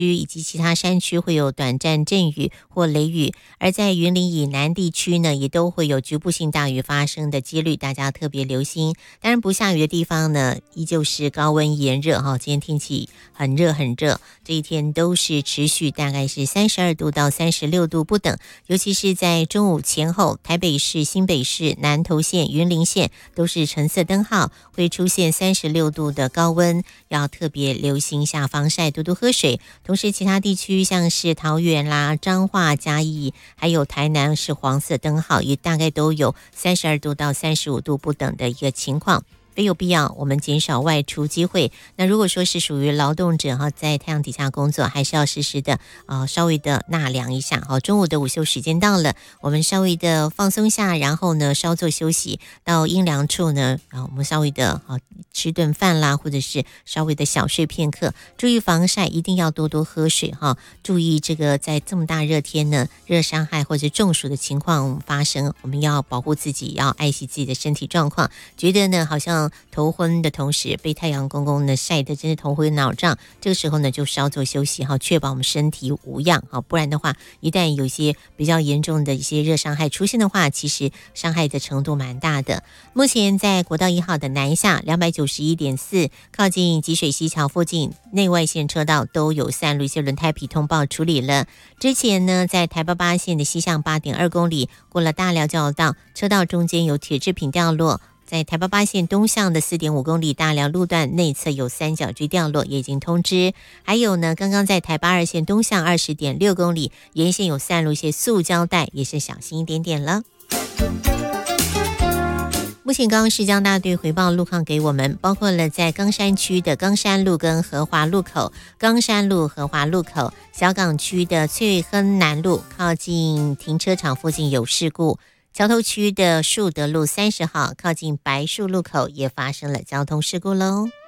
以及其他山区会有短暂阵雨或雷雨，而在云林以南地区呢，也都会有局部性大雨发生的几率，大家特别留心。当然不下雨的地方呢，依旧是高温炎热哈。今天天气很热很热，这一天都是持续大概是32度到36度不等，尤其是在中午前后，台北市、新北市、南投县、云林县都是橙色灯号，会出现36度的高温，要特别留心下防晒，多多喝水。同时其他地区像是桃园啦、彰化、嘉义还有台南是黄色灯号，也大概都有32度到35度不等的一个情况，非有必要我们减少外出机会。那如果说是属于劳动者哈，在太阳底下工作，还是要时时的稍微的纳凉一下哈。中午的午休时间到了，我们稍微的放松下，然后呢稍作休息，到阴凉处呢，我们稍微的吃顿饭啦，或者是稍微的小睡片刻，注意防晒，一定要多多喝水哈。注意这个在这么大热天呢，热伤害或者中暑的情况发生，我们要保护自己，要爱惜自己的身体状况。觉得呢好像头昏的同时，被太阳公公呢晒得真是头昏脑胀，这个时候呢就稍作休息哈，确保我们身体无恙哈。不然的话，一旦有些比较严重的一些热伤害出现的话，其实伤害的程度蛮大的。目前在国道1号的南下291.4，靠近集水溪桥附近内外线车道都有散路，一些轮胎皮通报处理了。之前呢，在台88线的西向8.2公里，过了大寮交流道，车道中间有铁制品掉落。在台88线东向的4.5公里大寮路段内侧有三角锥掉落，也已经通知。还有呢，刚刚在台82线东向20.6公里沿线有散落一些塑胶袋，也是小心一点点了。目前刚刚市江大队回报路况给我们，包括了在冈山区的冈山路跟和华路口、冈山路、和华路口，小港区的翠亨南路靠近停车场附近有事故。桥头区的树德路30号靠近白树路口也发生了交通事故喽。